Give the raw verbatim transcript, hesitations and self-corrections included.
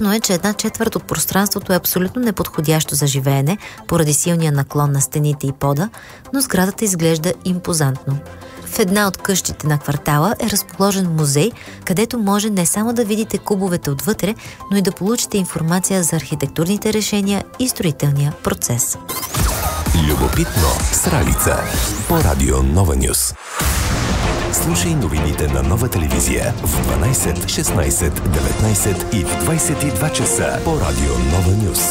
Вярно е, че една четвърт от пространството е абсолютно неподходящо за живеене, поради силния наклон на стените и пода, но сградата изглежда импозантно. В една от къщите на квартала е разположен музей, където може не само да видите кубовете отвътре, но и да получите информация за архитектурните решения и строителния процес. Любопитно с Ралица по радио Нова Нюс. Слушай новините на Нова телевизия в дванайсет, шестнайсет, деветнайсет и в двайсет и два часа по радио Нова Нюс.